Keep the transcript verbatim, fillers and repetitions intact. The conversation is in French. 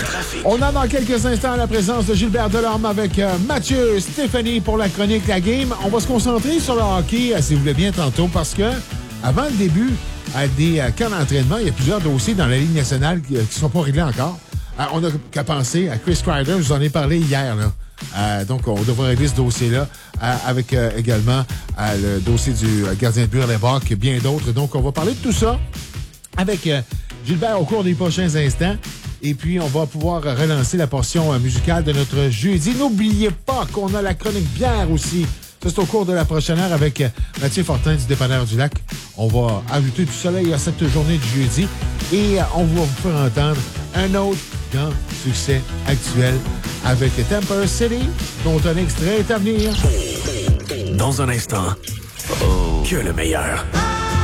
trafic. On a dans quelques instants la présence de Gilbert Delorme avec euh, Mathieu Stéphanie pour la chronique La Game. On va se concentrer sur le hockey, euh, si vous voulez bien, tantôt, parce que avant le début euh, des euh, camps d'entraînement, il y a plusieurs dossiers dans la Ligue nationale qui ne sont pas réglés encore. Euh, on n'a qu'à penser à Chris Kreider, je vous en ai parlé hier, là. Euh, donc, on devrait régler ce dossier-là euh, avec euh, également euh, le dossier du euh, gardien de but Lebach et bien d'autres. Donc, on va parler de tout ça avec euh, Gilbert au cours des prochains instants. Et puis, on va pouvoir relancer la portion euh, musicale de notre jeudi. N'oubliez pas qu'on a la chronique bière aussi. Ça, c'est au cours de la prochaine heure avec euh, Mathieu Fortin du Dépanneur du Lac. On va ajouter du soleil à cette journée du jeudi. Et euh, on va vous faire entendre un autre grand succès actuel avec Temper City, dont un extrait est à venir. Dans un instant, oh. que le meilleur.